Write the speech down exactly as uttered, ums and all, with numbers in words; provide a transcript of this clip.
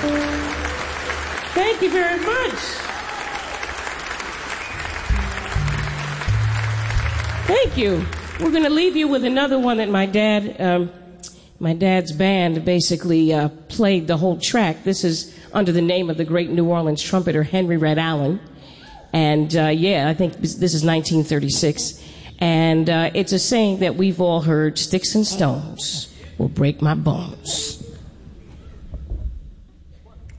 Thank you very much. Thank you. We're going to leave you with another one that my dad, um, my dad's band basically uh, played the whole track. This is under the name of the great New Orleans trumpeter Henry Red Allen. And, uh, yeah, I think this is nineteen thirty-six. And uh, it's a saying that we've all heard, sticks and stones will break my bones,